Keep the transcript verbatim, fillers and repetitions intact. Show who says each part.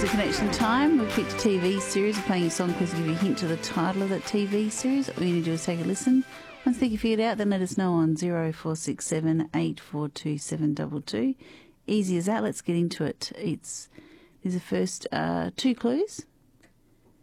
Speaker 1: Producer Connection time. We've picked a T V series. We're playing a song quiz to give you a hint to the title of that T V series. All you need to do is take a listen. Once you figure it out, then let us know on zero four six seven eight four two seven two two. Easy as that. Let's get into it. It's These are the first uh, two clues.